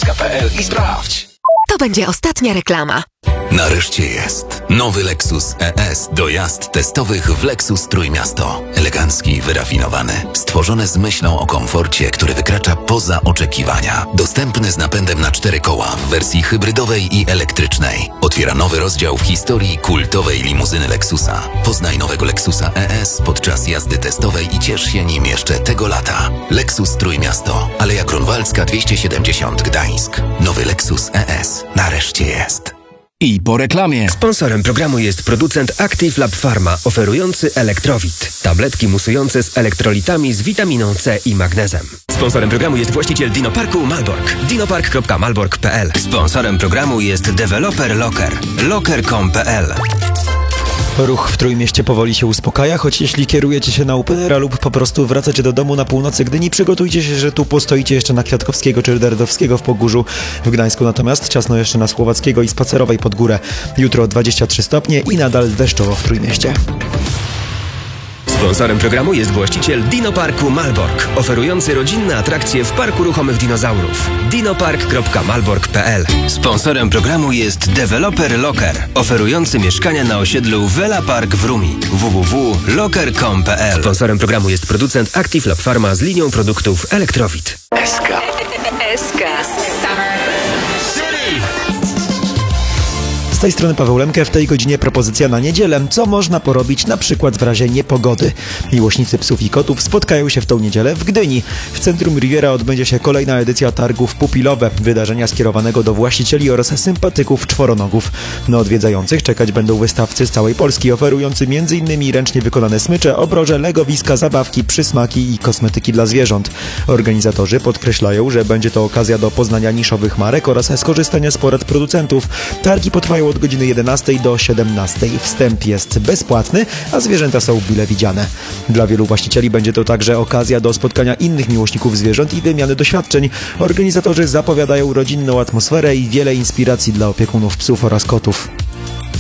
sk.pl i sprawdź. To będzie ostatnia reklama. Nareszcie jest nowy Lexus ES do jazd testowych w Lexus Trójmiasto. Elegancki, wyrafinowany, stworzony z myślą o komforcie, który wykracza poza oczekiwania. Dostępny z napędem na 4 koła w wersji hybrydowej i elektrycznej. Otwiera nowy rozdział w historii kultowej limuzyny Lexusa. Poznaj nowego Lexusa ES podczas jazdy testowej i ciesz się nim jeszcze tego lata. Lexus Trójmiasto, Aleja Grunwaldzka 270 Gdańsk. Nowy Lexus ES nareszcie jest. I po reklamie. Sponsorem programu jest producent Active Lab Pharma, oferujący Elektrowit. Tabletki musujące z elektrolitami z witaminą C i magnezem. Sponsorem programu jest właściciel Dinoparku Malbork. dinopark.malbork.pl. Sponsorem programu jest deweloper Locker. Locker.com.pl. Ruch w Trójmieście powoli się uspokaja, choć jeśli kierujecie się na Upera lub po prostu wracacie do domu na północy Gdyni, przygotujcie się, że tu postoicie jeszcze na Kwiatkowskiego czy Derdowskiego w Pogórzu. W Gdańsku natomiast ciasno jeszcze na Słowackiego i Spacerowej pod górę. Jutro 23 stopnie i nadal deszczowo w Trójmieście. Sponsorem programu jest właściciel Dinoparku Malbork, oferujący rodzinne atrakcje w Parku Ruchomych Dinozaurów. dinopark.malbork.pl. Sponsorem programu jest deweloper Locker, oferujący mieszkania na osiedlu Vela Park w Rumi. www.locker.com.pl. Sponsorem programu jest producent Active Lab Pharma z linią produktów Elektrowit. SK. Z tej strony Paweł Lemke, w tej godzinie propozycja na niedzielę. Co można porobić na przykład w razie niepogody? Miłośnicy psów i kotów spotkają się w tą niedzielę w Gdyni. W centrum Riviera odbędzie się kolejna edycja targów pupilowe, wydarzenia skierowanego do właścicieli oraz sympatyków czworonogów. Na odwiedzających czekać będą wystawcy z całej Polski, oferujący m.in. ręcznie wykonane smycze, obroże, legowiska, zabawki, przysmaki i kosmetyki dla zwierząt. Organizatorzy podkreślają, że będzie to okazja do poznania niszowych marek oraz skorzystania z porad producentów. Targi potrwają od godziny 11 do 17. Wstęp jest bezpłatny, a zwierzęta są byle widziane. Dla wielu właścicieli będzie to także okazja do spotkania innych miłośników zwierząt i wymiany doświadczeń. Organizatorzy zapowiadają rodzinną atmosferę i wiele inspiracji dla opiekunów psów oraz kotów.